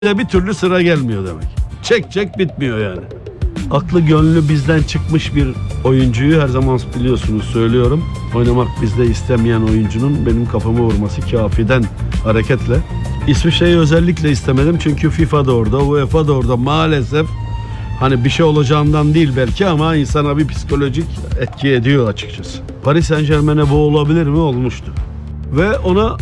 bir türlü sıra gelmiyor demek. Çek bitmiyor yani. Aklı gönlü bizden çıkmış bir oyuncuyu her zaman biliyorsunuz söylüyorum. Oynamak bizde istemeyen oyuncunun benim kafama vurması kafiden hareketle. İsviçre'yi özellikle istemedim çünkü FIFA da orada, UEFA da orada maalesef. Hani bir şey olacağından değil belki ama insana bir psikolojik etki ediyor açıkçası. Paris Saint-Germain'e bu olabilir mi? Olmuştu. Ve ona